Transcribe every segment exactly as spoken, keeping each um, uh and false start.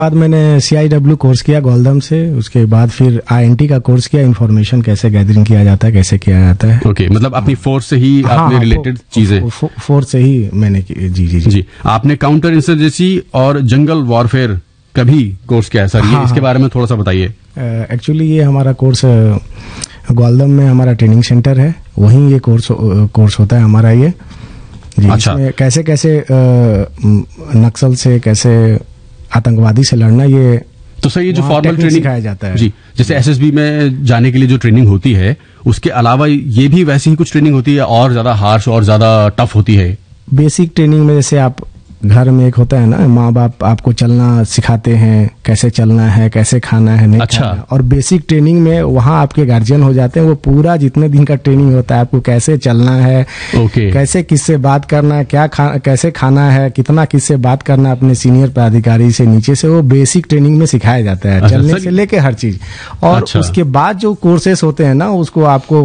बाद मैंने सी I W course किया गोलदम से, उसके बाद फिर आई एन टी का कोर्स किया, इन्फॉर्मेशन कैसे गैदरिंग किया जाता है, कैसे किया जाता है। ओके okay, मतलब अपनी फोर्स से ही हाँ, आपने रिलेटेड चीजें फोर्स से ही मैंने की। जी जी जी जी आपने काउंटर इंसर्जेंसी और जंगल वॉरफेयर का भी कोर्स किया है सर, ये हाँ, इसके बारे में थोड़ा सा बताइए। एक्चुअली ये हमारा कोर्स गोलदम में हमारा ट्रेनिंग सेंटर है, वहीं ये कोर्स कोर्स होता है हमारा ये जी। अच्छा। इसमें कैसे कैसे नक्सल से, कैसे आतंकवादी से लड़ना, ये तो सर ये जो फॉर्मल ट्रेनिंग सिखाया जाता है जी, जैसे एस एस बी में जाने के लिए जो ट्रेनिंग होती है, उसके अलावा ये भी वैसी ही कुछ ट्रेनिंग होती है और ज्यादा हार्श और ज्यादा टफ होती है? बेसिक ट्रेनिंग में जैसे आप घर में एक होता है ना, माँ बाप आपको चलना सिखाते हैं, कैसे चलना है, कैसे खाना है, नहीं अच्छा। खाना है। और बेसिक ट्रेनिंग में वहाँ आपके गार्जियन हो जाते हैं, वो पूरा जितने दिन का ट्रेनिंग होता है, आपको कैसे चलना है, ओके। कैसे किससे बात करना है, क्या खा, कैसे खाना है, कितना किससे बात करना है, अपने सीनियर पदाधिकारी से, नीचे से, वो बेसिक ट्रेनिंग में सिखाया जाता है। अच्छा, चलने सर- से लेके हर चीज। और अच्छा। उसके बाद जो कोर्सेस होते हैं ना, उसको आपको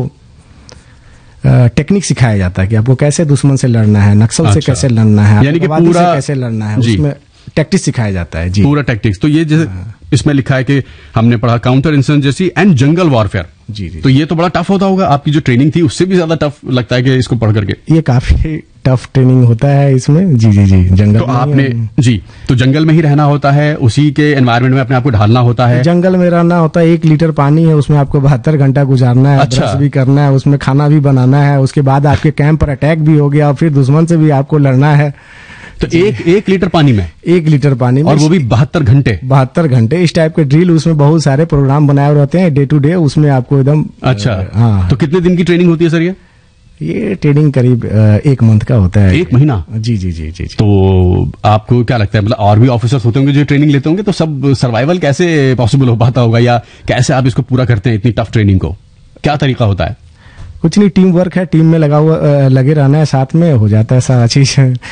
टेक्निक सिखाया जाता है कि आपको कैसे दुश्मन से लड़ना है, नक्सल से अच्छा। कैसे लड़ना है, यानी कि आतंकवादी पूरा- से कैसे लड़ना है, जी। उसमें टैक्टिक्स सिखाया जाता है जी। पूरा टैक्टिक्स। तो ये जैसे इसमें लिखा है कि हमने पढ़ा counter insurgency and jungle warfare, जी जी। तो ये तो बड़ा टफ होता होगा, आपकी जो ट्रेनिंग थी उससे भी ज्यादा टफ लगता है कि इसको पढ़ करके? ये काफी टफ ट्रेनिंग होता है इसमें जी जी जी। जंगल तो में आपने ही- जी, तो जंगल में ही रहना होता है, उसी के एनवायरनमेंट में अपने आप को ढालना होता है। जंगल में रहना होता है, एक लीटर पानी है, उसमें आपको बहत्तर घंटा गुजारना है, अच्छा। ब्रश भी करना है, उसमें खाना भी बनाना है, उसके बाद आपके कैंप पर अटैक भी हो गया और फिर दुश्मन से भी आपको लड़ना है। तो एक एक लीटर पानी में, एक लीटर पानी में, और वो भी बहत्तर घंटे। बहत्तर घंटे इस टाइप के ड्रिल, उसमें बहुत सारे प्रोग्राम बनाए हुए रहते हैं डे टू डे, उसमें आपको एकदम अच्छा। हाँ। तो कितने दिन की ट्रेनिंग होती है सर ये? ये ट्रेनिंग करीब अ, एक मंथ का होता है। एक महीना? जी जी जी जी जी। तो आपको क्या लगता है, मतलब और भी ऑफिसर्स होते होंगे जो ट्रेनिंग लेते होंगे, तो सब सर्वाइवल कैसे पॉसिबल हो पाता होगा, या कैसे आप इसको पूरा करते हैं इतनी टफ ट्रेनिंग को? क्या तरीका होता है? कुछ नहीं, टीम वर्क है, टीम में लगा हुआ अ, लगे रहना है, साथ में हो जाता है सारा चीज।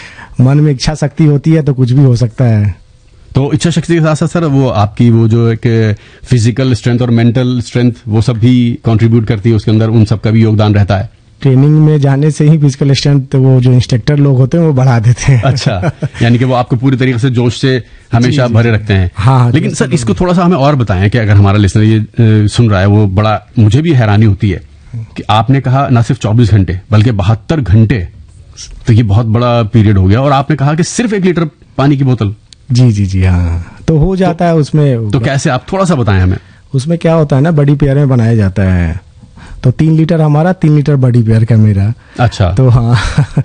मन में इच्छा शक्ति होती है तो कुछ भी हो सकता है। तो इच्छा शक्ति के साथ साथ सर वो आपकी वो जो एक फिजिकल स्ट्रेंथ और मेंटल स्ट्रेंथ, वो सब भी कंट्रीब्यूट करती है उसके अंदर, उन सब का भी योगदान रहता है? ट्रेनिंग में जाने से ही फिजिकल स्ट्रेंथ वो जो इंस्ट्रक्टर लोग होते हैं वो बढ़ा देते हैं। अच्छा, यानी कि वो आपको पूरी तरीके से जोश से हमेशा जी, जी, भरे जी। रखते हैं। हाँ, लेकिन जोश सर से इसको थोड़ा सा हमें और बताएं कि अगर हमारा लिसनर ये अ, सुन रहा है, वो बड़ा, मुझे भी हैरानी होती है कि आपने कहा ना सिर्फ चौबीस घंटे बल्कि बहत्तर घंटे, तो ये बहुत बड़ा पीरियड हो गया, और आपने कहा कि सिर्फ एक लीटर पानी की बोतल। जी जी जी हाँ, तो हो जाता है उसमें। तो कैसे, आप थोड़ा सा बताएं हमें। उसमें क्या होता है ना, बड़ी पेयर में बनाया जाता है, तो तीन लीटर हमारा, तीन लीटर बड़ी पेयर का मेरा। अच्छा। तो हाँ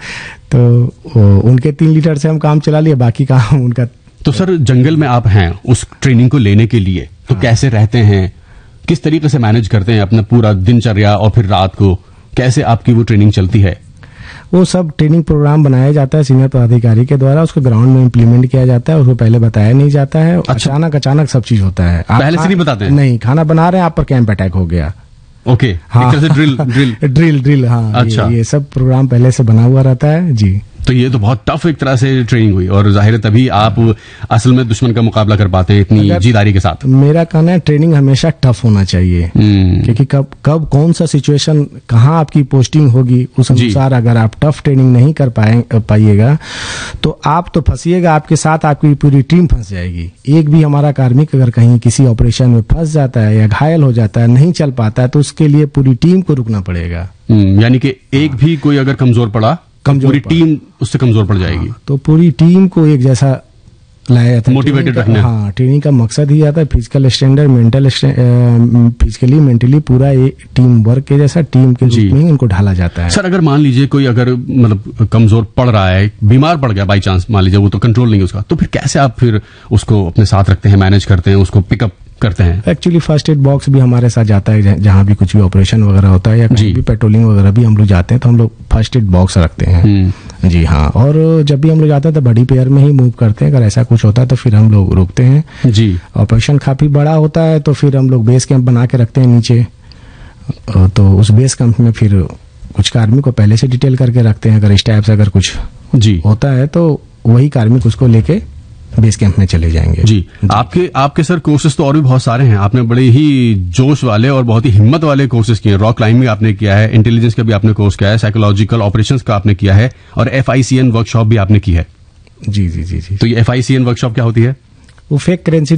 तो वो, उनके तीन लीटर से हम काम चला लिए, बाकी काम उनका। तो सर जंगल में आप हैं उस ट्रेनिंग को लेने के लिए, तो हाँ। कैसे रहते हैं, किस तरीके से मैनेज करते हैं अपना पूरा दिनचर्या, और फिर रात को कैसे आपकी वो ट्रेनिंग चलती है? वो सब ट्रेनिंग प्रोग्राम बनाया जाता है सीनियर पदाधिकारी के द्वारा, उसको ग्राउंड में इम्प्लीमेंट किया जाता है, उसको पहले बताया नहीं जाता है। अच्छा। अचानक अचानक सब चीज होता है। आप पहले से खा- नहीं बताते हैं? नहीं, खाना बना रहे हैं, आप पर कैंप अटैक हो गया। ओके, हाँ। एक तरह से ड्रिल ड्रिल ड्रिल ड्रिल हाँ। अच्छा। ये, ये सब प्रोग्राम पहले से बना हुआ रहता है जी। तो ये तो बहुत टफ एक तरह से ट्रेनिंग हुई, और जाहिर है तभी आप असल में दुश्मन का मुकाबला कर पाते हैं इतनी अगर- जीदारी के साथ। मेरा कहना है ट्रेनिंग हमेशा टफ होना चाहिए, हम्म, क्योंकि कब कब कौन सा सिचुएशन, कहाँ आपकी पोस्टिंग होगी, उस जी। अनुसार अगर आप टफ ट्रेनिंग नहीं कर पाए पाइएगा तो आप तो फंसिएगा, आपके साथ आपकी पूरी टीम फंस जाएगी। एक भी हमारा कार्मिक अगर कहीं किसी ऑपरेशन में फंस जाता है या घायल हो जाता है, नहीं चल पाता है, तो उसके लिए पूरी टीम को रुकना पड़ेगा। हम्म, यानी कि एक भी कोई अगर कमजोर पड़ा, कमजोर पूरी पड़ा। टीम उससे कमजोर पड़ जाएगी। तो पूरी टीम को एक जैसा लाया जाता है। Motivated ट्रेनिंग का- रखना है। हाँ, ट्रेनिंग का मकसद ही आता है physical standard, mental, physically mentally पूरा एक टीम वर्क के जैसा, टीम के जी। रूप में ही उनको ढाला जाता है। सर अगर मान लीजिए कोई अगर मतलब कमजोर पड़ रहा है, बीमार पड़ गया बाई चांस, मान लीजिए, वो तो कंट्रोल नहीं है उसका, तो फिर कैसे आप फिर उसको अपने साथ रखते हैं, मैनेज करते हैं, उसको पिकअप करते हैं? एक्चुअली फर्स्ट एड बॉक्स भी हमारे साथ जाता है, जहाँ- जहाँ भी कुछ भी ऑपरेशन वगैरह होता है या जी। कहीं भी पेट्रोलिंग वगैरह भी हम लोग जाते हैं, तो हम लोग फर्स्ट एड बॉक्स रखते हैं। हम्म, जी हाँ, और जब भी हम लोग जाते हैं तो बड़ी पेयर में ही मूव करते हैं। अगर ऐसा कुछ होता है तो फिर हम लोग रुकते हैं। जी। ऑपरेशन काफी बड़ा होता है तो फिर हम लोग बेस कैंप बना के रखते हैं नीचे, अ, तो उस बेस कैंप में फिर कुछ कार्मिक को पहले से डिटेल करके रखते हैं। अगर इस टाइप से अगर कुछ जी होता है तो वही कार्मिक उसको लेके बेस कैंप में चले जाएंगे। जी। आपके आपके सर कोर्सेज तो और भी बहुत सारे हैं, आपने बड़े ही जोश वाले और बहुत ही हिम्मत वाले कोर्सेज किए हैं। रॉक क्लाइंबिंग आपने किया है, इंटेलिजेंस का भी आपने कोर्स किया है, साइकोलॉजिकल ऑपरेशंस का आपने किया है, और F I C N workshop भी आपने की है। जी जी जी जी। तो ये F I C N workshop क्या होती है? वो फेक करेंसी